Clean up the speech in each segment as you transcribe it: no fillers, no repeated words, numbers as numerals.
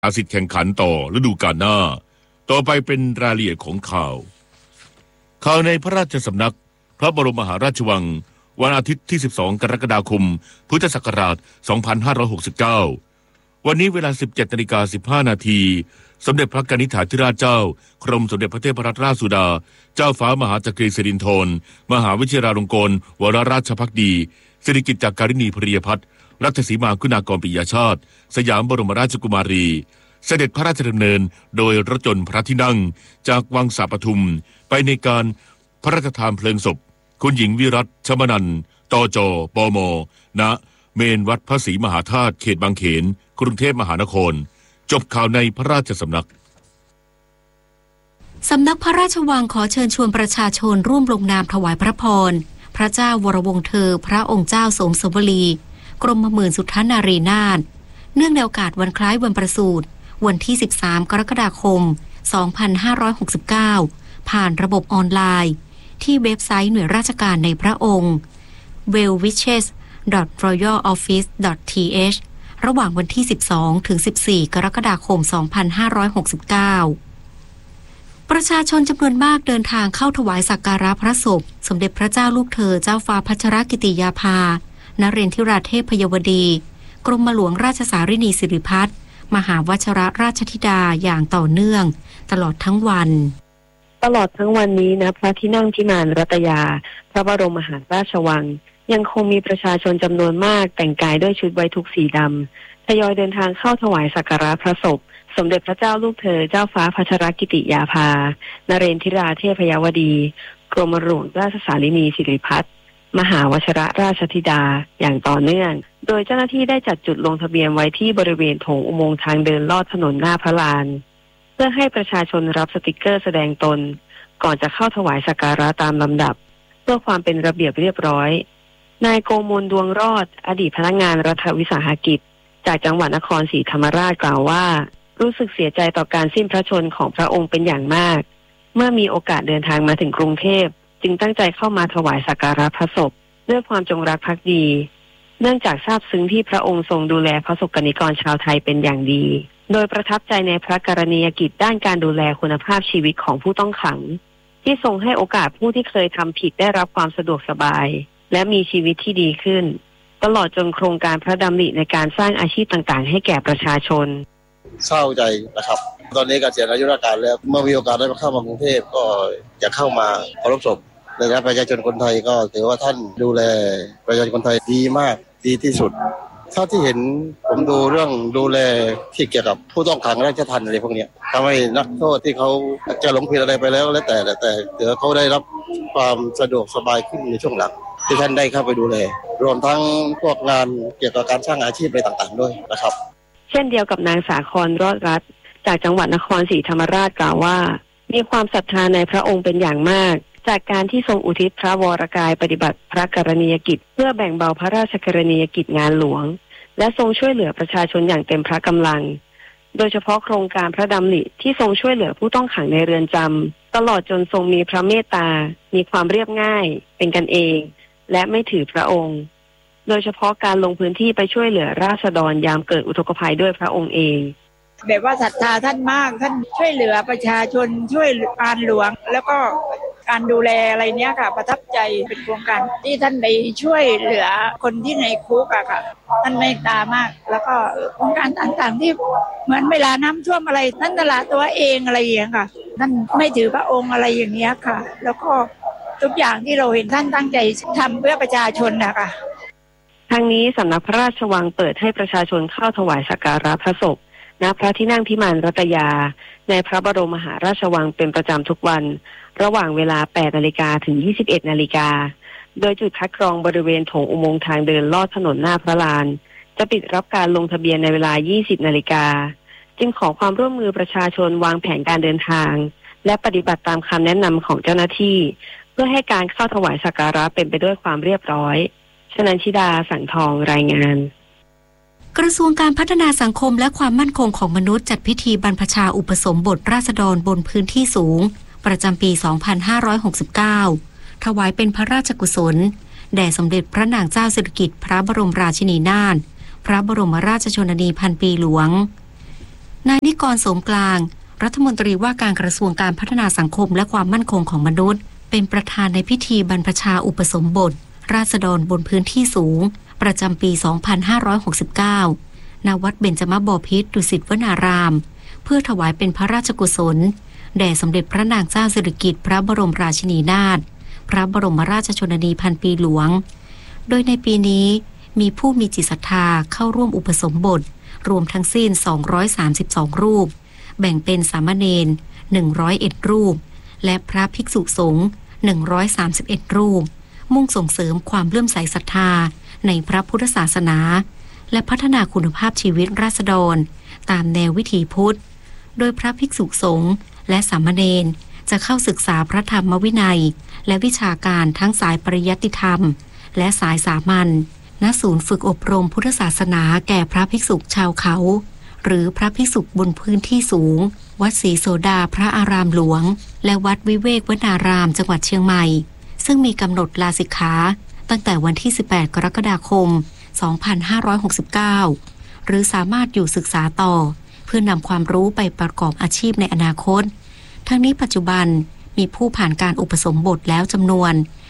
สิทธิ์แข่งขันต่อฤดูกาลหน้าต่อไปเป็นรายละเอียดของข่าวในพระราชสำนักพระบรมมหาราชวังวันอาทิตย์ที่12กรกฎาคมพุทธศักราช2569วันนี้เวลา 17:15 นาทีสมเด็จพระกนิษฐาธิราชเจ้ากรมสมเด็จพระเทพรัตนราชสุดาเจ้าฟ้ามหาจักรีสิรินธรมหาวิชิราลงกรณ์วรราชภักดีสิริกิติ์จักริณีพริยพัฒน์รัตสีมาคุณากรปิยชาติสยามบรมราชกุมารีเสด็จพระราชดำเนินโดยรถยนต์พระที่นั่งจากวังสาปทุมไปในการพระราชทานเพลิงศพคุณหญิงวิรัตชมนันท์ตจปม.ณเมนวัดพระศรีมหาธาตุเขตบางเขนกรุงเทพมหานครจบข่าวในพระราชสำนักสำนักพระราชวังขอเชิญชวนประชาชนร่วมลงนามถวายพระพรพระเจ้าวรวงศ์เธอพระองค์เจ้าสมสวลีกรมหมื่นสุทธนารีนาถเนื่องในโอกาสวันคล้ายวันประสูติวันที่13กรกฎาคม2569ผ่านระบบออนไลน์ที่เว็บไซต์หน่วยราชการในพระองค์ wellwishes.royaloffice.th ระหว่างวันที่12ถึง14กรกฎาคม2569ประชาชนจำนวนมากเดินทางเข้าถวายสักการะพระศพสมเด็จพระเจ้าลูกเธอเจ้าฟ้าพัชรกิติยาภานเรนทิราเทพยวดีกรมหลวงราชสารินีสิริพัฒน์มหาวชิรราชธิดาอย่างต่อเนื่องตลอดทั้งวันนี้นะพระที่นั่งพิมานรัตยาพระบรมมหาราชวังยังคงมีประชาชนจำนวนมากแต่งกายด้วยชุดไว้ทุกสีดำทยอยเดินทางเข้าถวายสักการะพระศพสมเด็จพระเจ้าลูกเธอเจ้าฟ้าพัชรกิติยาภานเรนทิราเทพยวดีกรมหลวงราชสารินีสิริพัฒน์มหาวชิรราชธิดาอย่างต่อเนื่องโดยเจ้าหน้าที่ได้จัดจุดลงทะเบียนไว้ที่บริเวณโถงอุโมงค์ทางเดินลอดถนนหน้าพระลานเพื่อให้ประชาชนรับสติกเกอร์แสดงตนก่อนจะเข้าถวายสักการะตามลำดับเพื่อความเป็นระเบียบเรียบร้อยนายโกมลดวงรอดอดีตพนักงานรัฐวิสาหกิจจากจังหวัดนครศรีธรรมราชกล่าวว่ารู้สึกเสียใจต่อการสิ้นพระชนม์ของพระองค์เป็นอย่างมากเมื่อมีโอกาสเดินทางมาถึงกรุงเทพจึงตั้งใจเข้ามาถวายสักการะพระศพด้วยความจงรักภักดีเนื่องจากทราบซึ้งที่พระองค์ทรงดูแลพระสกนิกรชาวไทยเป็นอย่างดีโดยประทับใจในพระกรณียกิจด้านการดูแลคุณภาพชีวิตของผู้ต้องขังที่ทรงให้โอกาสผู้ที่เคยทำผิดได้รับความสะดวกสบายและมีชีวิตที่ดีขึ้นตลอดจนโครงการพระดำริในการสร้างอาชีพต่างๆให้แก่ประชาชนเศร้าใจนะครับตอนนี้เกษียณอายุราชการแล้วเมื่อมีโอกาสได้มาเข้ามากรุงเทพก็จะเข้ามาเคารพศพในฐานะประชาชนคนไทยก็ถือว่าท่านดูแลประชาชนคนไทยดีมากดีที่สุดเท่าที่เห็นผมดูเรื่องดูแลที่เกี่ยวกับผู้ต้องขังราชทัณฑ์อะไรพวกนี้ทำให้นักโทษที่เขาจะหลงผิดอะไรไปแล้วแต่เดี๋ยวเขาได้รับความสะดวกสบายขึ้นในช่วงหลังที่ท่านได้เข้าไปดูแลรวมทั้งพวกงานเกี่ยวกับการสร้างอาชีพอะไรต่างๆด้วยนะครับเช่นเดียวกับนางสาครรอดรัตน์จากจังหวัดนครศรีธรรมราชกล่าวว่ามีความศรัทธาในพระองค์เป็นอย่างมากจากการที่ทรงอุทิศพระวรกายปฏิบัติพระกรณียกิจเพื่อแบ่งเบาพระราชกรณียกิจงานหลวงและทรงช่วยเหลือประชาชนอย่างเต็มพระกำลังโดยเฉพาะโครงการพระดำริที่ทรงช่วยเหลือผู้ต้องขังในเรือนจำตลอดจนทรงมีพระเมตตามีความเรียบง่ายเป็นกันเองและไม่ถือพระองค์โดยเฉพาะการลงพื้นที่ไปช่วยเหลือราษฎรยามเกิดอุทกภัยด้วยพระองค์เองแบบว่าศรัทธาท่านมากท่านช่วยเหลือประชาชนช่วยงานหลวงแล้วก็การดูแลอะไรเนี้ยค่ะประทับใจเป็นโครงการที่ท่านไปช่วยเหลือคนที่ในคุกอะค่ะท่านเมตตามากแล้วก็โครงการต่างๆที่เหมือนเวลาน้ำท่วมอะไรท่านตลาดตัวเองอะไรอย่างเงี้ยค่ะท่านไม่ถือพระองค์อะไรอย่างเงี้ยค่ะแล้วก็ทุกอย่างที่เราเห็นท่านตั้งใจทำเพื่อประชาชนนะคะทางนี้สำนักพระราชวังเปิดให้ประชาชนเข้าถวายสักการะพระศพณพระที่นั่งพิมานรัตยาในพระบรมมหาราชวังเป็นประจำทุกวันระหว่างเวลา 8 นาฬิกาถึง 21 นาฬิกาโดยจุดคัดกรองบริเวณโถงอุโมงค์ทางเดินลอดถนนหน้าพระลานจะปิดรับการลงทะเบียนในเวลา 20 นาฬิกาจึงขอความร่วมมือประชาชนวางแผนการเดินทางและปฏิบัติตามคำแนะนำของเจ้าหน้าที่เพื่อให้การเข้าถวายสักการะเป็นไปด้วยความเรียบร้อยชนันชิดาสังทองรายงานกระทรวงการพัฒนาสังคมและความมั่นคงของมนุษย์จัดพิธีบรรพชาอุปสมบทราษฎรบนพื้นที่สูงประจำปี 2569 ถวายเป็นพระราชกุศลแด่สมเด็จพระนางเจ้าสิริกิติ์พระบรมราชินีนาถพระบรมราชชนนีพันปีหลวงนายนิกร โสมกลางรัฐมนตรีว่าการกระทรวงการพัฒนาสังคมและความมั่นคงของมนุษย์เป็นประธานในพิธีบรรพชาอุปสมบทราษฎรบนพื้นที่สูงประจำปี 2569 ณ วัดเบญจมบพิตรดุสิตวนารามเพื่อถวายเป็นพระราชกุศลแด่สมเด็จพระนางเจ้าสิริกิติ์พระบรมราชินีนาถพระบรมราชชนนีพันปีหลวงโดยในปีนี้มีผู้มีจิตศรัทธาเข้าร่วมอุปสมบทรวมทั้งสิ้น232รูปแบ่งเป็นสามเณร101รูปและพระภิกษุสงฆ์131รูปมุ่งส่งเสริมความเลื่อมใสศรัทธาในพระพุทธศาสนาและพัฒนาคุณภาพชีวิตราษฎรตามแนววิถีพุทธโดยพระภิกษุสงฆ์และสามเณรจะเข้าศึกษาพระธรรมวินัยและวิชาการทั้งสายปริยัติธรรมและสายสามัญณศูนย์ฝึกอบรมพุทธศาสนาแก่พระภิกษุชาวเขาหรือพระภิกษุบนพื้นที่สูงวัดศรีโสดาพระอารามหลวงและวัดวิเวกวนารามจังหวัดเชียงใหม่ซึ่งมีกำหนดลาสิกขาตั้งแต่วันที่18กรกฎาคม2569หรือสามารถอยู่ศึกษาต่อเพื่อนำความรู้ไปประกอบอาชีพในอนาคตทั้งนี้ปัจจุบันมีผู้ผ่านการอุปสมบทแล้วจำนวน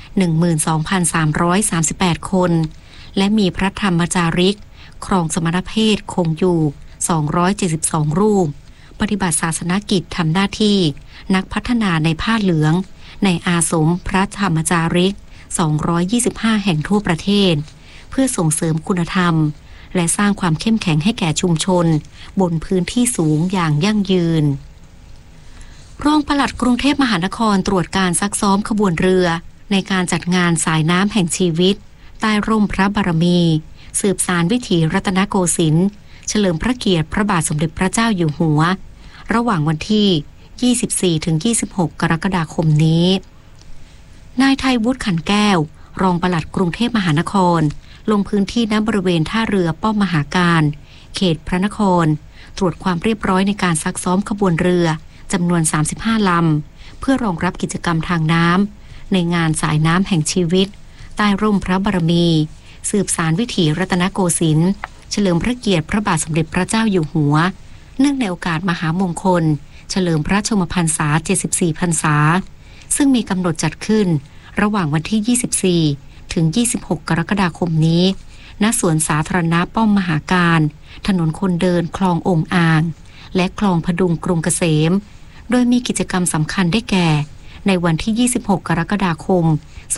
12,338 คนและมีพระธรรมจาริกครองสมณเพศคงอยู่272รูปปฏิบัติศาสนกิจทำหน้าที่นักพัฒนาในผ้าเหลืองในอาสมพระธรรมจาริก225แห่งทั่วประเทศเพื่อส่งเสริมคุณธรรมและสร้างความเข้มแข็งให้แก่ชุมชนบนพื้นที่สูงอย่างยั่งยืนรองปลัดกรุงเทพมหานครตรวจการซักซ้อมขบวนเรือในการจัดงานสายน้ำแห่งชีวิตใต้ร่มพระบารมีสืบสานวิถีรัตนโกสินทร์เฉลิมพระเกียรติพระบาทสมเด็จพระเจ้าอยู่หัวระหว่างวันที่ 24-26 กรกฎาคมนี้นายไทยวุฒิขันแก้วรองปลัดกรุงเทพมหานครลงพื้นที่ณบริเวณท่าเรือป้อมมหาการเขตพระนครตรวจความเรียบร้อยในการซักซ้อมขบวนเรือจำนวน35ลำเพื่อรองรับกิจกรรมทางน้ำในงานสายน้ำแห่งชีวิตใต้ร่มพระบารมีสืบสานวิถีรัตนโกสินทร์เฉลิมพระเกียรติพระบาทสมเด็จพระเจ้าอยู่หัวเนื่องในโอกาสมหามงคลเฉลิมพระชนมพรรษา74พรรษาซึ่งมีกำหนดจัดขึ้นระหว่างวันที่24ถึง26กรกฎาคมนี้ณสวนสาธารณะป้อมมหาการถนนคนเดินคลององอ่างและคลองพดุงกรุงเกษมโดยมีกิจกรรมสำคัญได้แก่ในวันที่26กรกฎาคม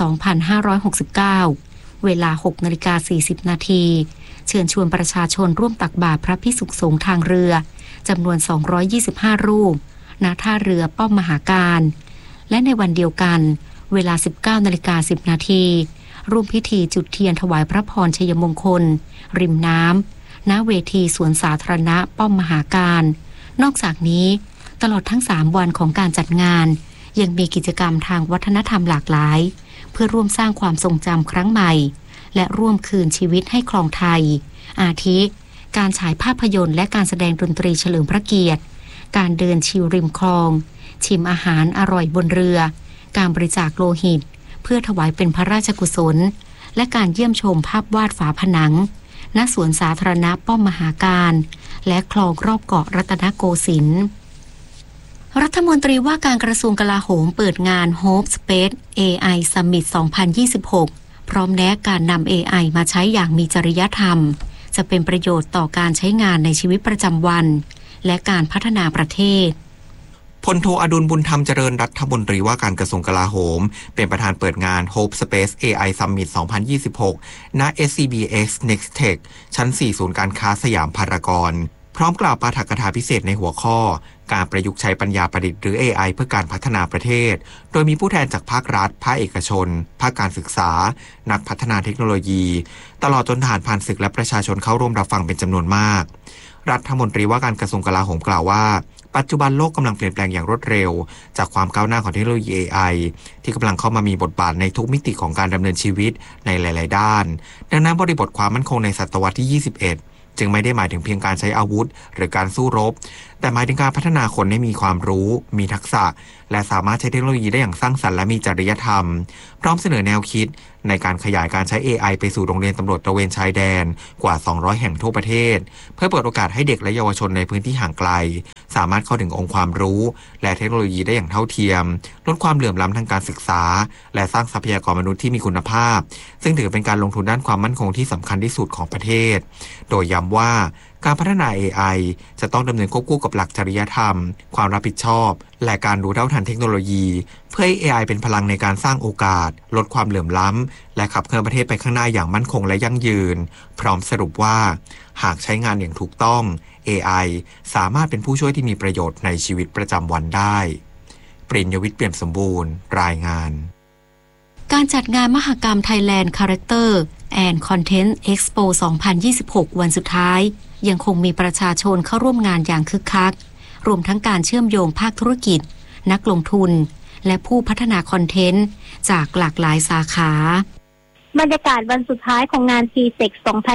2569เวลา 6:40 นาทีเชิญชวนประชาชนร่วมตักบาตรพระภิกษุสงฆ์ทางเรือจำนวน225รูปณท่าเรือป้อมมหาการและในวันเดียวกันเวลา 19:10 นาทีร่วมพิธีจุดเทียนถวายพระพรชัยมงคลริมน้ำณเวทีสวนสาธารณะป้อมมหาการนอกจากนี้ตลอดทั้ง3วันของการจัดงานยังมีกิจกรรมทางวัฒนธรรมหลากหลายเพื่อร่วมสร้างความทรงจำครั้งใหม่และร่วมคืนชีวิตให้คลองไทยอาทิการฉายภาพยนตร์และการแสดงดนตรีเฉลิมพระเกียรติการเดินชิลริมคลองชิมอาหารอร่อยบนเรือการบริจาคโลหิตเพื่อถวายเป็นพระราชกุศลและการเยี่ยมชมภาพวาดฝาผนังณสวนสาธารณะป้อมมหาการและคลองรอบเกาะรัตนโกสินทร์รัฐมนตรีว่าการกระทรวงกลาโหมเปิดงาน Hope Space AI Summit 2026 พร้อมแนะการนำ AI มาใช้อย่างมีจริยธรรมจะเป็นประโยชน์ต่อการใช้งานในชีวิตประจำวันและการพัฒนาประเทศพลโทอดุลบุญธรรมเจริญรัฐมนตรีว่าการกระทรวงกลาโหมเป็นประธานเปิดงาน Hope Space AI Summit 2026 ณ SCBX Next Tech ชั้น 4 ศูนย์การค้าสยามพารากอนพร้อมกล่าวปาฐกถาพิเศษในหัวข้อการประยุกต์ใช้ปัญญาประดิษฐ์หรือ AI เพื่อการพัฒนาประเทศโดยมีผู้แทนจากภาครัฐภาคเอกชนภาคการศึกษานักพัฒนาเทคโนโลยีตลอดจนทหารผ่านศึกและประชาชนเข้าร่วมรับฟังเป็นจำนวนมากรัฐมนตรีว่าการกระทรวงกลาโหมกล่าวว่าปัจจุบันโลกกำลังเปลี่ยนแปลงอย่างรวดเร็วจากความก้าวหน้าของเทคโนโลยี AI ที่กำลังเข้ามามีบทบาทในทุกมิติของการดำเนินชีวิตในหลายๆด้านดังนั้นบริบทความมั่นคงในศตวรรษที่ 21จึงไม่ได้หมายถึงเพียงการใช้อาวุธหรือการสู้รบแต่หมายถึงการพัฒนาคนให้มีความรู้มีทักษะและสามารถใช้เทคโนโลยีได้อย่างสร้างสรรค์และมีจริยธรรมพร้อมเสนอแนวคิดในการขยายการใช้ AI ไปสู่โรงเรียนตำรวจตระเวนชายแดนกว่า200แห่งทั่วประเทศเพื่อเปิดโอกาสให้เด็กและเยาวชนในพื้นที่ห่างไกลสามารถเข้าถึงองค์ความรู้และเทคโนโลยีได้อย่างเท่าเทียมลดความเหลื่อมล้ำทางการศึกษาและสร้างทรัพยากรมนุษย์ที่มีคุณภาพซึ่งถือเป็นการลงทุนด้านความมั่นคงที่สำคัญที่สุดของประเทศโดยย้ำว่าการพัฒนา AI จะต้องดำเนินควบคู่กับหลักจริยธรรมความรับผิดชอบและการรู้เท่าทันเทคโนโลยีเพื่อให้ AI เป็นพลังในการสร้างโอกาสลดความเหลื่อมล้ำและขับเคลื่อนประเทศไปข้างหน้าอย่างมั่นคงและยั่งยืนพร้อมสรุปว่าหากใช้งานอย่างถูกต้อง AI สามารถเป็นผู้ช่วยที่มีประโยชน์ในชีวิตประจำวันได้ปริญญวิทย์เปี่ยมสมบูรณ์รายงานการจัดงานมหกรรม Thailand Character and Content Expo 2026 วันสุดท้ายยังคงมีประชาชนเข้าร่วมงานอย่างคึกคักรวมทั้งการเชื่อมโยงภาคธุรกิจนักลงทุนและผู้พัฒนาคอนเทนต์จากหลากหลายสาขาบรรยากาศวันสุดท้ายของงาน TSEC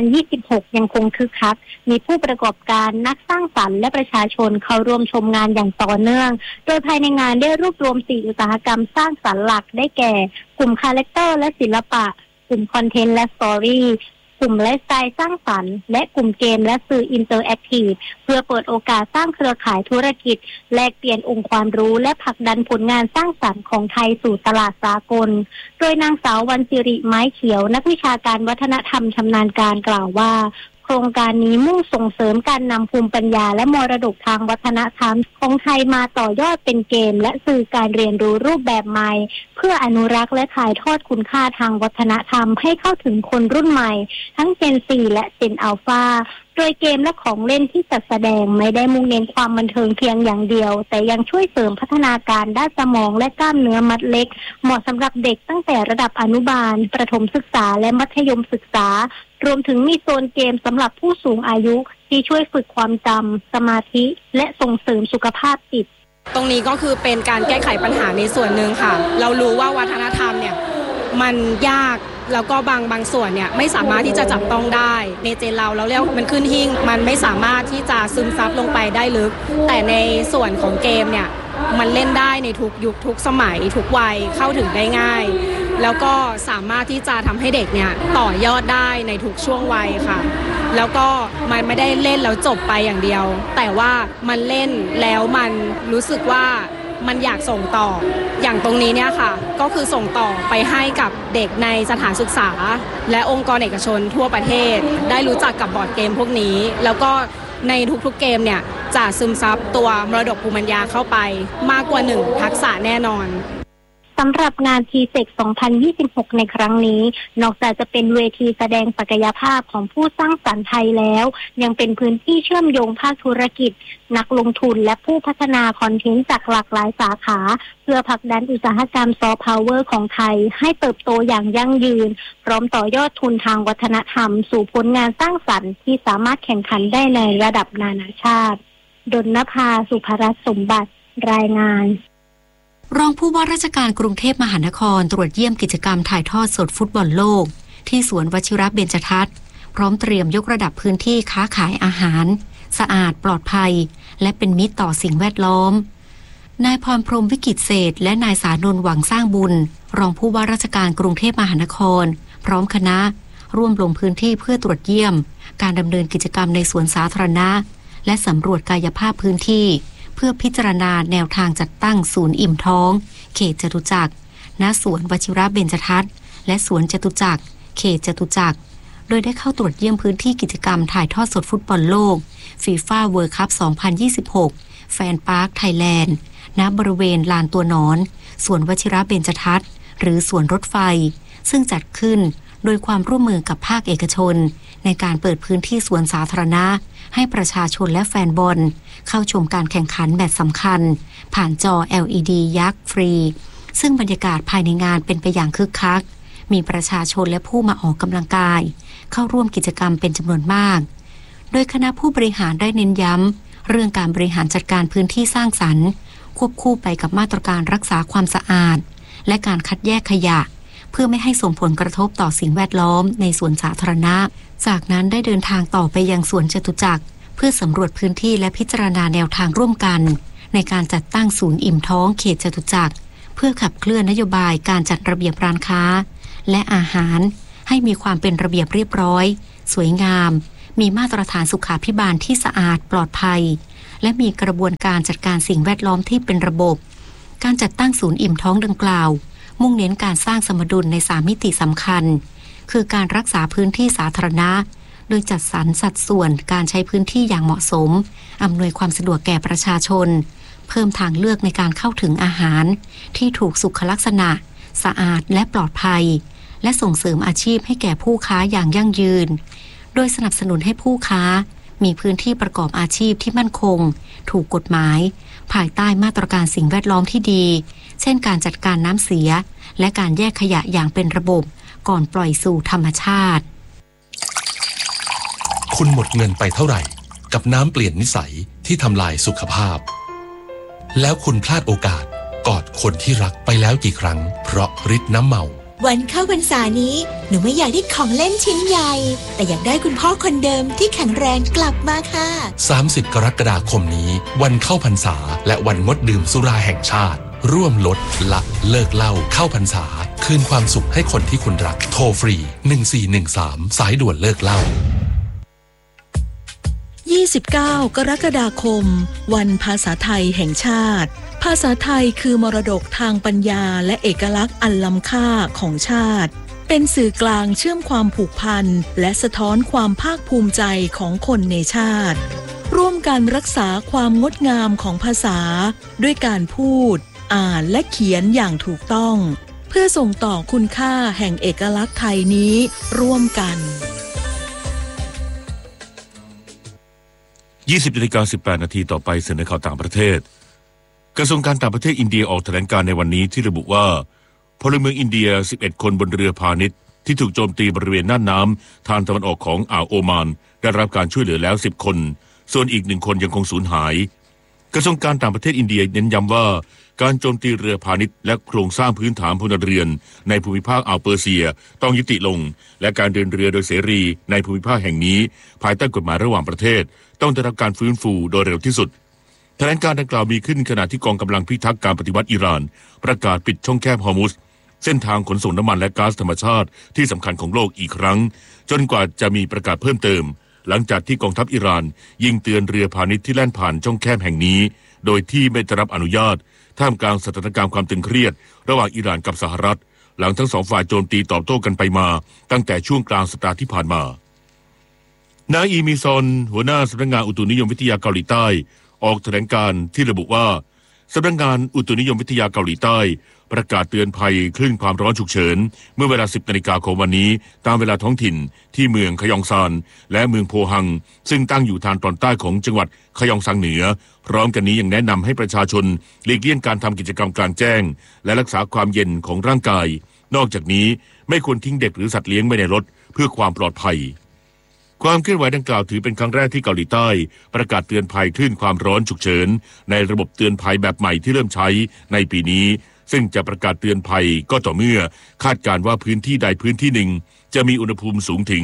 2026 ยังคงคึกคักมีผู้ประกอบการนักสร้างสรรค์และประชาชนเข้าร่วมชมงานอย่างต่อเนื่องโดยภายในงานได้รวบรวม4อุตสาหกรรมสร้างสรรค์หลักได้แก่กลุ่มคาแรคเตอร์และศิลปะกลุ่มคอนเทนต์และสตอรี่กลุ่มไลฟ์สไตล์สร้างสรรค์และกลุ่มเกมและสื่ออินเตอร์แอคทีฟเพื่อเปิดโอกาสสร้างเครือข่ายธุรกิจแลกเปลี่ยนองค์ความรู้และผลักดันผลงานสร้างสรรค์ของไทยสู่ตลาดสากลโดยนางสาววรรณศิริไม้เขียวนักวิชาการวัฒนธรรมชำนาญการกล่าวว่าโครงการนี้มุ่งส่งเสริมการนำภูมิปัญญาและมรดกทางวัฒนธรรมของไทยมาต่อยอดเป็นเกมและสื่อการเรียนรู้รูปแบบใหม่เพื่ออนุรักษ์และถ่ายทอดคุณค่าทางวัฒนธรรมให้เข้าถึงคนรุ่นใหม่ทั้ง Gen Z และ Gen Alpha โดยเกมและของเล่นที่จัดแสดงไม่ได้มุ่งเน้นความบันเทิงเพียงอย่างเดียวแต่ยังช่วยเสริมพัฒนาการด้านสมองและกล้ามเนื้อมัดเล็กเหมาะสำหรับเด็กตั้งแต่ระดับอนุบาลประถมศึกษาและมัธยมศึกษารวมถึงมีโซนเกมสำหรับผู้สูงอายุที่ช่วยฝึกความจำสมาธิและส่งเสริมสุขภาพจิตตรงนี้ก็คือเป็นการแก้ไขปัญหาในส่วนหนึ่งค่ะเรารู้ว่าวัฒนธรรมเนี่ยมันยากแล้วก็บางส่วนเนี่ยไม่สามารถที่จะจับต้องได้ในเจนเราเรียกมันขึ้นหิ้งมันไม่สามารถที่จะซึมซับลงไปได้ลึกแต่ในส่วนของเกมเนี่ยมันเล่นได้ในทุกยุคทุกสมัยทุกวัยเข้าถึงได้ง่ายแล้วก็สามารถที่จะทำให้เด็กเนี่ยต่อยอดได้ในทุกช่วงวัยค่ะแล้วก็มันไม่ได้เล่นแล้วจบไปอย่างเดียวแต่ว่ามันเล่นแล้วมันรู้สึกว่ามันอยากส่งต่ออย่างตรงนี้เนี่ยค่ะก็คือส่งต่อไปให้กับเด็กในสถานศึกษาและองค์กรเอกชนทั่วประเทศได้รู้จักกับบอร์ดเกมพวกนี้แล้วก็ในทุกๆเกมเนี่ยจะซึมซับตัวมรดกภูมิปัญญาเข้าไปมากกว่า1ทักษะแน่นอนสำหรับงาน TSEC 2026 ในครั้งนี้นอกจากจะเป็นเวทีแสดงศักยภาพของผู้สร้างสรรค์ไทยแล้วยังเป็นพื้นที่เชื่อมโยงภาคธุรกิจนักลงทุนและผู้พัฒนาคอนเทนต์จากหลากหลายสาขาเพื่อผลักดันอุตสาหกรรมซอฟต์พาวเวอร์ของไทยให้เติบโตอย่างยั่งยืนพร้อมต่อยอดทุนทางวัฒนธรรมสู่ผลงานสร้างสรรค์ที่สามารถแข่งขันได้ในระดับนานาชาติดลนภา สุภรัตน์สมบัติรายงานรองผู้ว่าราชการกรุงเทพมหานครตรวจเยี่ยมกิจกรรมถ่ายทอดสดฟุตบอลโลกที่สวนวชิรเบญจทัศน์พร้อมเตรียมยกระดับพื้นที่ค้าขายอาหารสะอาดปลอดภัยและเป็นมิตรต่อสิ่งแวดล้อมนายพรพรหมวิกิตเศรษฐ์และนายสานนท์หวังสร้างบุญรองผู้ว่าราชการกรุงเทพมหานครพร้อมคณะร่วมลงพื้นที่เพื่อตรวจเยี่ยมการดำเนินกิจกรรมในสวนสาธารณะและสำรวจกายภาพพื้นที่เพื่อพิจารณาแนวทางจัดตั้งศูนย์อิ่มท้องเขตจตุจักรณสวนวชิรเบญจทัศน์และสวนจตุจักรเขตจตุจักรโดยได้เข้าตรวจเยี่ยมพื้นที่กิจกรรมถ่ายทอดสดฟุตบอลโลกฟีฟ่าเวิลด์คัพ 2026 แฟนพาร์คไทยแลนด์ณบริเวณลานตัวหนอนสวนวชิรเบญจทัศน์หรือสวนรถไฟซึ่งจัดขึ้นโดยความร่วมมือกับภาคเอกชนในการเปิดพื้นที่สวนสาธารณะให้ประชาชนและแฟนบอลเข้าชมการแข่งขันแมตช์สำคัญผ่านจอ LED ยักษ์ฟรีซึ่งบรรยากาศภายในงานเป็นไปอย่างคึกคักมีประชาชนและผู้มาออกกำลังกายเข้าร่วมกิจกรรมเป็นจำนวนมากโดยคณะผู้บริหารได้เน้นย้ำเรื่องการบริหารจัดการพื้นที่สร้างสรรค์ควบคู่ไปกับมาตรการรักษาความสะอาดและการคัดแยกขยะเพื่อไม่ให้ส่งผลกระทบต่อสิ่งแวดล้อมในสวนสาธารณะจากนั้นได้เดินทางต่อไปยังสวนจตุจักรเพื่อสำรวจพื้นที่และพิจารณาแนวทางร่วมกันในการจัดตั้งศูนย์อิ่มท้องเขตจตุจักรเพื่อขับเคลื่อนนโยบายการจัดระเบียบร้านค้าและอาหารให้มีความเป็นระเบียบเรียบร้อยสวยงามมีมาตรฐานสุขาภิบาลที่สะอาดปลอดภัยและมีกระบวนการจัดการสิ่งแวดล้อมที่เป็นระบบการจัดตั้งศูนย์อิ่มท้องดังกล่าวมุ่งเน้นการสร้างสมดุลใน3มิติสำคัญคือการรักษาพื้นที่สาธารณะโดยจัดสรรสัดส่วนการใช้พื้นที่อย่างเหมาะสมอำนวยความสะดวกแก่ประชาชนเพิ่มทางเลือกในการเข้าถึงอาหารที่ถูกสุขลักษณะสะอาดและปลอดภัยและส่งเสริมอาชีพให้แก่ผู้ค้าอย่างยั่งยืนโดยสนับสนุนให้ผู้ค้ามีพื้นที่ประกอบอาชีพที่มั่นคงถูกกฎหมายภายใต้มาตรการสิ่งแวดล้อมที่ดีเช่นการจัดการน้ำเสียและการแยกขยะอย่างเป็นระบบก่อนปล่อยสู่ธรรมชาติคุณหมดเงินไปเท่าไหร่กับน้ำเปลี่ยนนิสัยที่ทำลายสุขภาพแล้วคุณพลาดโอกาสกอดคนที่รักไปแล้วกี่ครั้งเพราะฤทธิ์น้ำเมาวันเข้าพรรษานี้หนูไม่อยากได้ของเล่นชิ้นใหญ่แต่อยากได้คุณพ่อคนเดิมที่แข็งแรงกลับมาค่ะ 30 กรกฎาคมนี้วันเข้าพรรษาและวันงดดื่มสุราแห่งชาติร่วมลดละเลิกเหล้าเข้าพรรษาคืนความสุขให้คนที่คุณรักโทรฟรี1413สายด่วนเลิกเหล้า 29 กรกฎาคมวันภาษาไทยแห่งชาติภาษาไทยคือมรดกทางปัญญาและเอกลักษณ์อันล้ำค่าของชาติเป็นสื่อกลางเชื่อมความผูกพันและสะท้อนความภาคภูมิใจของคนในชาติร่วมกันรักษาความงดงามของภาษาด้วยการพูดอ่านและเขียนอย่างถูกต้องเพื่อส่งต่อคุณค่าแห่งเอกลักษณ์ไทยนี้ร่วมกัน 20:18 นาทีต่อไปเสนอข่าวต่างประเทศกระทรวงการต่างประเทศอินเดียออกแถลงการในวันนี้ที่ระบุว่าพลเมืองอินเดีย11คนบนเรือพาณิชย์ที่ถูกโจมตีบริเวณน่านน้ำทางตะวันออกของอ่าวโอมานได้รับการช่วยเหลือแล้ว10คนส่วนอีก1คนยังคงสูญหายกระทรวงการต่างประเทศอินเดียเน้นย้ำว่าการโจมตีเรือพาณิชย์และโครงสร้างพื้นฐานพลเรือนในภูมิภาคอ่าวเปอร์เซียต้องยุติลงและการเดินเรือโดยเสรีในภูมิภาคแห่งนี้ภายใต้กฎหมายระหว่างประเทศต้องได้รับการฟื้นฟูโดยเร็วที่สุดแถลงการดังกล่าวมีขึ้นขณะที่กองกำลังพิทักษ์การปฏิวัติอิหร่านประกาศปิดช่องแคบฮอร์มุซเส้นทางขนส่งน้ำมันและก๊าซธรรมชาติที่สำคัญของโลกอีกครั้งจนกว่าจะมีประกาศเพิ่มเติมหลังจากที่กองทัพอิหร่านยิงเตือนเรือพาณิชย์ที่แล่นผ่านช่องแคบแห่งนี้โดยที่ไม่ได้รับอนุญาตท่ามกลางสถานการณ์ความตึงเครียดระหว่างอิหร่านกับสหรัฐหลังทั้งสองฝ่ายโจมตีตอบโต้กันไปมาตั้งแต่ช่วงกลางสัปดาห์ที่ผ่านมานายอีมิซอนหัวหน้าสำนักงานอุตุนิยมวิทยาเกาหลีใต้ออกแถลงการที่ระบุว่าสำนักงานอุตุนิยมวิทยาเกาหลีใต้ประกาศเตือนภัยคลื่นความร้อนฉุกเฉินเมื่อเวลา 10 นาฬิกาของวันนี้ตามเวลาท้องถิ่นที่เมืองขยองซานและเมืองโพฮังซึ่งตั้งอยู่ทางตอนใต้ของจังหวัดขยองซังเหนือพร้อมกันนี้ยังแนะนำให้ประชาชนหลีกเลี่ยงการทำกิจกรรมกลางแจ้งและรักษาความเย็นของร่างกายนอกจากนี้ไม่ควรทิ้งเด็กหรือสัตว์เลี้ยงไว้ในรถเพื่อความปลอดภัยความเคลื่อนไหวดังกล่าวถือเป็นครั้งแรกที่เกาหลีใต้ประกาศเตือนภัยคลื่นความร้อนฉุกเฉินในระบบเตือนภัยแบบใหม่ที่เริ่มใช้ในปีนี้ซึ่งจะประกาศเตือนภัยก็ต่อเมื่อคาดการณ์ว่าพื้นที่ใดพื้นที่หนึ่งจะมีอุณหภูมิสูงถึง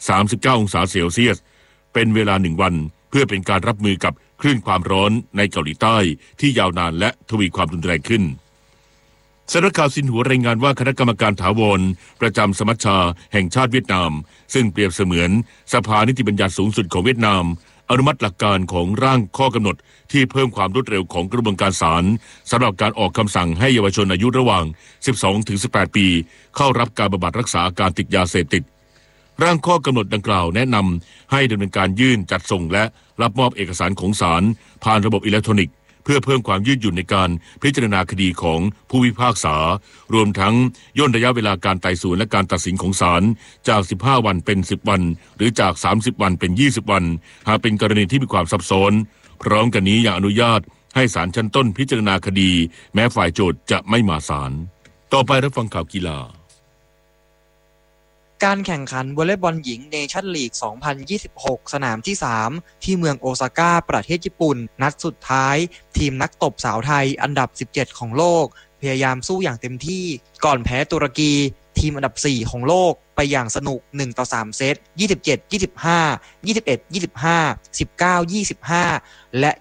39 องศาเซลเซียสเป็นเวลา1วันเพื่อเป็นการรับมือกับคลื่นความร้อนในเกาหลีใต้ที่ยาวนานและทวีความรุนแรงขึ้นสำนักข่าวซินหัวรายงานว่าคณะกรรมการถาวรประจำสมัชชาแห่งชาติเวียดนามซึ่งเปรียบเสมือนสภานิติบัญญัติสูงสุดของเวียดนามอนุมัติหลักการของร่างข้อกำหนดที่เพิ่มความรวดเร็วของกระบวนการศาลสำหรับการออกคำสั่งให้เยาวชนอายุระหว่าง 12-18 ปีเข้ารับการบำบัดรักษาอาการติดยาเสพติดร่างข้อกำหนดดังกล่าวแนะนำให้ดำเนินการยื่นจัดส่งและรับมอบเอกสารของศาลผ่านระบบอิเล็กทรอนิกส์เพื่อเพิ่มความยืดหยุ่นในการพิจารณาคดีของผู้พิพากษารวมทั้งย่นระยะเวลาการไต่สวนและการตัดสินของศาลจาก15 วันเป็น10 วันหรือจาก30 วันเป็น20 วันหากเป็นกรณีที่มีความซับซ้อนพร้อมกันนี้ยังอนุญาตให้ศาลชั้นต้นพิจารณาคดีแม้ฝ่ายโจทก์จะไม่มาศาลต่อไปรับฟังข่าวกีฬาการแข่งขันวอลเลย์บอลหญิงเนชั่นลีก 2026 สนามที่ 3 ที่เมืองโอซาก้าประเทศญี่ปุ่นนัดสุดท้ายทีมนักตบสาวไทยอันดับ 17 ของโลกพยายามสู้อย่างเต็มที่ก่อนแพ้ตุรกีทีมอันดับ 4 ของโลกไปอย่างสนุก1-3เซต27-25 21-25 19-25และ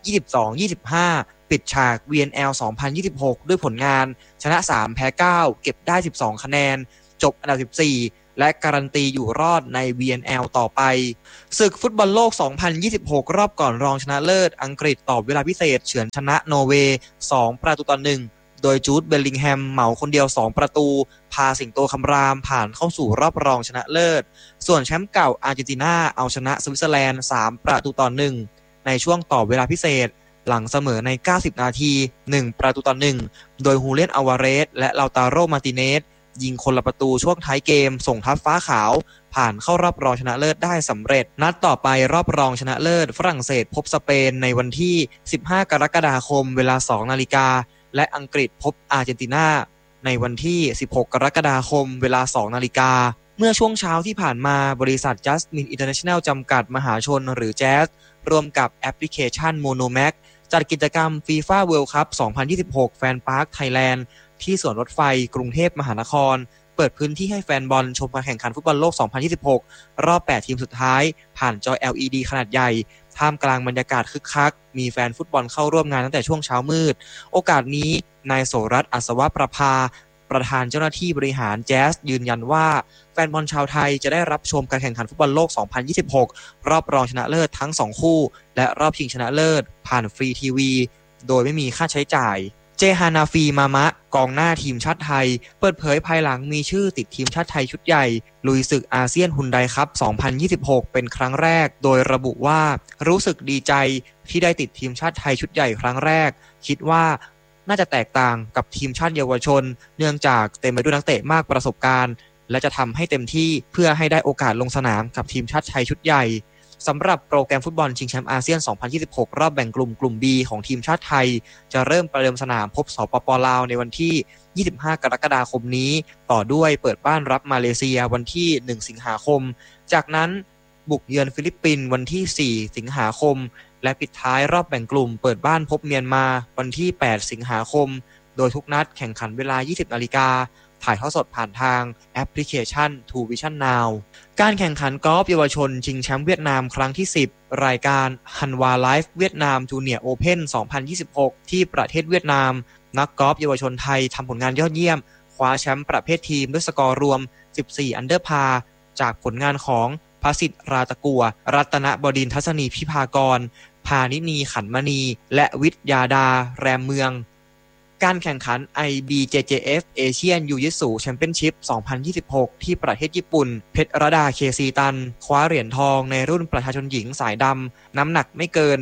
22-25ปิดฉาก VNL 2026ด้วยผลงานชนะ3แพ้9เก็บได้12คะแนนจบอันดับ14และการันตีอยู่รอดใน VNL ต่อไปศึกฟุตบอลโลก2026รอบก่อนรองชนะเลิศอังกฤษตอบเวลาพิเศษเฉือนชนะนอร์เวย์2-1โดยจูดเบลลิงแฮมเหมาคนเดียว2ประตูพาสิงโตคำรามผ่านเข้าสู่รอบรองชนะเลิศส่วนแชมป์เก่าอาร์เจนตินาเอาชนะสวิตเซอร์แลนด์3-1ในช่วงต่อเวลาพิเศษหลังเสมอใน90นาที1-1โดยฮูเลียนอัลวาเรสและลาวตาโรมาร์ติเนสยิงคนละประตูช่วงท้ายเกมส่งทัพฟ้าขาวผ่านเข้ารอบรองชนะเลิศได้สำเร็จนัดต่อไปรอบรองชนะเลิศฝรั่งเศสพบสเปนในวันที่15กรกฎาคมเวลา 2:00 นและอังกฤษพบอาร์เจนตินาในวันที่16กรกฎาคมเวลา 2:00 นเมื่อช่วงเช้าที่ผ่านมาบริษัท Jasmine International จำกัดมหาชนหรือ Jazz ร่วมกับแอปพลิเคชัน Monomax จัดกิจกรรม FIFA World Cup 2026 แฟนพาร์คไทยแลนด์ที่สวนรถไฟกรุงเทพมหานครเปิดพื้นที่ให้แฟนบอลชมการแข่งขันฟุตบอลโลก 2026 รอบ 8 ทีมสุดท้ายผ่านจอ LED ขนาดใหญ่ท่ามกลางบรรยากาศคึกคักมีแฟนฟุตบอลเข้าร่วมงานตั้งแต่ช่วงเช้ามืดโอกาสนี้นายโสรัตน์อัศวประภาประธานเจ้าหน้าที่บริหารแจ๊สยืนยันว่าแฟนบอลชาวไทยจะได้รับชมการแข่งขันฟุตบอลโลก 2026 รอบรองชนะเลิศทั้ง2คู่และรอบชิงชนะเลิศผ่านฟรีทีวีโดยไม่มีค่าใช้จ่ายเจฮานาฟีมามะกองหน้าทีมชาติไทยเปิดเผยภายหลังมีชื่อติดทีมชาติไทยชุดใหญ่ลุยศึกอาเซียนฮุนไดคัพ 2026 เป็นครั้งแรกโดยระบุว่ารู้สึกดีใจที่ได้ติดทีมชาติไทยชุดใหญ่ครั้งแรกคิดว่าน่าจะแตกต่างกับทีมชาติเยาวชนเนื่องจากเต็มไปด้วยนักเตะมากประสบการณ์และจะทำให้เต็มที่เพื่อให้ได้โอกาสลงสนามกับทีมชาติไทยชุดใหญ่สำหรับโปรแกรมฟุตบอลชิงแชมป์อาเซียน 2026 รอบแบ่งกลุ่ม B ของทีมชาติไทยจะเริ่มประเดิมสนามพบสปป.ลาวในวันที่ 25 กรกฎาคมนี้ต่อด้วยเปิดบ้านรับมาเลเซียวันที่ 1 สิงหาคมจากนั้นบุกเยือนฟิลิปปินส์วันที่ 4 สิงหาคมและปิดท้ายรอบแบ่งกลุ่มเปิดบ้านพบเมียนมาวันที่ 8 สิงหาคมโดยทุกนัดแข่งขันเวลา 20 นาฬิกาถ่ายทอดสดผ่านทางแอปพลิเคชัน True Vision Now การแข่งขันกอล์ฟเยาวชนชิงแชมป์เวียดนามครั้งที่ 10รายการฮันวาไลฟ์เวียดนามจูเนียร์โอเพ่น 2026 ที่ประเทศเวียดนามนักกอล์ฟเยาวชนไทยทำผลงานยอดเยี่ยมคว้าแชมป์ประเภททีมด้วยสกอร์รวม 14 อันเดอร์พาร์จากผลงานของพสิทธิ์ราตะกัวรัตนบดินทร์ทัศนีพิพากรพานินีขันมณีและวิทยาดาแรมเมืองการแข่งขัน IBJJF Asian Jiu-Jitsu Championship 2026 ที่ประเทศญี่ปุ่นเพชรรดาเคซีตันคว้าเหรียญทองในรุ่นประชาชนหญิงสายดำน้ำหนักไม่เกิน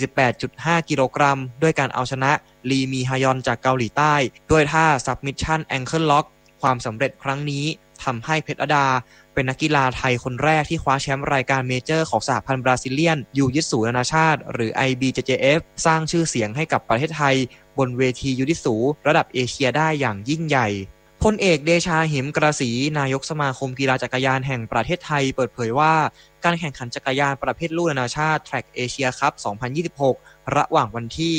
48.5 กิโลกรัมด้วยการเอาชนะลีมีฮยอนจากเกาหลีใต้ด้วยท่า Submission Ankle Lock ความสำเร็จครั้งนี้ทำให้เพชรรดาเป็นนักกีฬาไทยคนแรกที่คว้าแชมป์รายการเมเจอร์ของสหพันธ์บราซิเลียนยูยิตสูนานาชาติหรือ IBJJF สร้างชื่อเสียงให้กับประเทศไทยบนเวทียูยิตสูระดับเอเชียได้อย่างยิ่งใหญ่พลเอกเดชาหิมกระสีนายกสมาคมกีฬาจักรยานแห่งประเทศไทยเปิดเผยว่าการแข่งขันจักรยานประเภทลู่นานาชาติ Track Asia Cup 2026 ระหว่างวันที่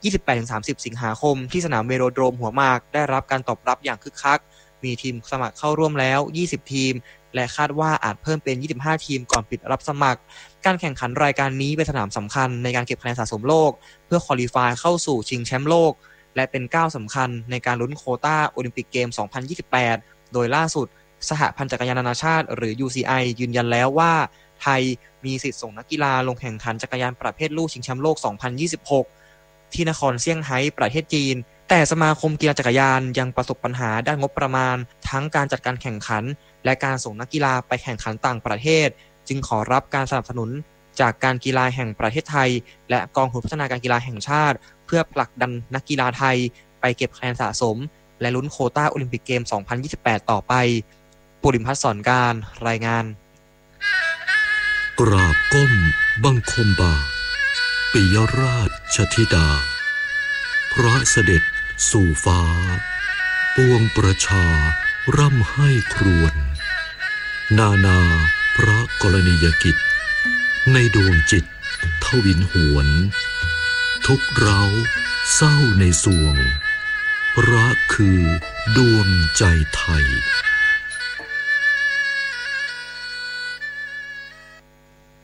28-30 สิงหาคมที่สนามเวโรโดรมหัวหมากได้รับการตอบรับอย่างคึกคักมีทีมสมัครเข้าร่วมแล้ว20ทีมและคาดว่าอาจเพิ่มเป็น25ทีมก่อนปิดรับสมัครการแข่งขันรายการนี้เป็นสนามสำคัญในการเก็บคะแนนสะสมโลกเพื่อควอลิฟายเข้าสู่ชิงแชมป์โลกและเป็นก้าวสำคัญในการลุ้นโควต้าโอลิมปิกเกม 2028 โดยล่าสุดสหพันธ์จักรยานนานาชาติหรือ UCI ยืนยันแล้วว่าไทยมีสิทธิ์ส่งนักกีฬาลงแข่งขันจักรยานประเภทลู่ชิงแชมป์โลก 2026 ที่นครเซี่ยงไฮ้ประเทศจีนแต่สมาคมกีฬาจักรยานยังประสบปัญหาด้านงบประมาณทั้งการจัดการแข่งขันและการส่งนักกีฬาไปแข่งขันต่างประเทศจึงขอรับการสนับสนุนจากการกีฬาแห่งประเทศไทยและกองทุนพัฒนาการกีฬาแห่งชาติเพื่อผลักดันนักกีฬาไทยไปเก็บคะแนนสะสมและลุ้นโควต้าโอลิมปิกเกม 2028 ต่อไปปุริมพัฒน์สอนการรายงานกราบก้มบังคมบาปิยราชธิดาพระเสด็จสู่ฟ้าปวงประชาร่ำให้ครวญนาพระกรณียกิจในดวงจิตทวินหวนทุกเร้าเศร้าในสวงพระคือดวงใจไทย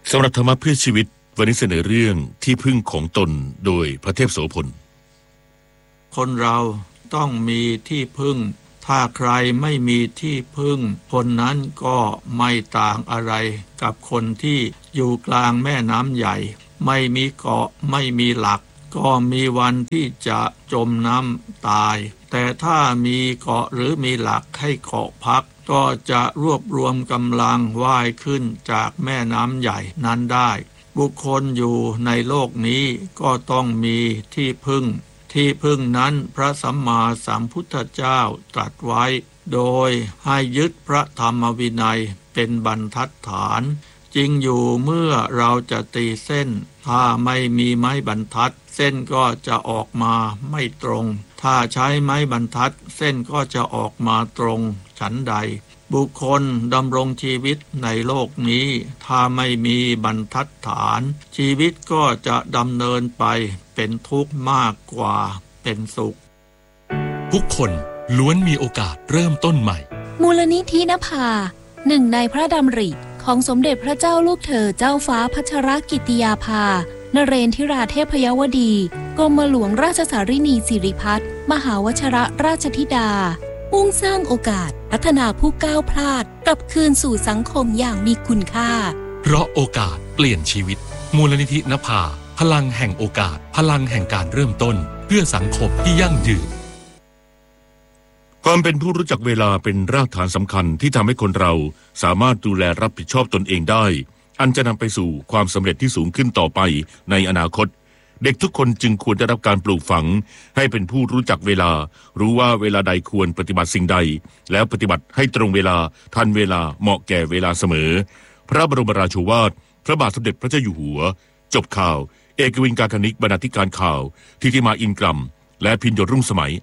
สำหรับธรรมะเพื่อชีวิตวันนี้เสนอเรื่องที่พึ่งของตนโดยพระเทพโสพลคนเราต้องมีที่พึ่งถ้าใครไม่มีที่พึ่งคนนั้นก็ไม่ต่างอะไรกับคนที่อยู่กลางแม่น้ำใหญ่ไม่มีเกาะไม่มีหลักก็มีวันที่จะจมน้ำตายแต่ถ้ามีเกาะหรือมีหลักให้เกาะพักก็จะรวบรวมกำลังว่ายขึ้นจากแม่น้ำใหญ่นั้นได้บุคคลอยู่ในโลกนี้ก็ต้องมีที่พึ่งที่พึ่งนั้นพระสัมมาสัมพุทธเจ้าตรัสไว้โดยให้ยึดพระธรรมวินัยเป็นบรรทัดฐานจริงอยู่เมื่อเราจะตีเส้นถ้าไม่มีไม้บรรทัดเส้นก็จะออกมาไม่ตรงถ้าใช้ไม้บรรทัดเส้นก็จะออกมาตรงฉันใดบุคคลดำรงชีวิตในโลกนี้ถ้าไม่มีบรรทัดฐานชีวิตก็จะดำเนินไปเป็นทุกข์มากกว่าเป็นสุขทุกคนล้วนมีโอกาสเริ่มต้นใหม่มูลนิธินภาหนึ่งในพระดำริของสมเด็จพระเจ้าลูกเธอเจ้าฟ้าพัชรกิติยาภานเรนทิราเทพยวดีกรมหลวงราชสารินีสิริพัฒน์มหาวชิรราชธิดามุ่งสร้างโอกาสพัฒนาผู้ก้าวพลาดกลับคืนสู่สังคมอย่างมีคุณค่าเพราะโอกาสเปลี่ยนชีวิตมูลนิธินภาพลังแห่งโอกาสพลังแห่งการเริ่มต้นเพื่อสังคมที่ยั่งยืนความเป็นผู้รู้จักเวลาเป็นรากฐานสำคัญที่ทำให้คนเราสามารถดูแลรับผิดชอบตนเองได้อันจะนำไปสู่ความสำเร็จที่สูงขึ้นต่อไปในอนาคตเด็กทุกคนจึงควรได้รับการปลูกฝังให้เป็นผู้รู้จักเวลารู้ว่าเวลาใดควรปฏิบัติสิ่งใดแล้วปฏิบัติให้ตรงเวลาทันเวลาเหมาะแก่เวลาเสมอพระบรมราโชวาทพระบาทสมเด็จพระเจ้าอยู่หัวจบข่าวเอกวิน กาคณิกบรรณาธิการข่าวทิติมาอินกรัมและพินโยรุ่งสมัย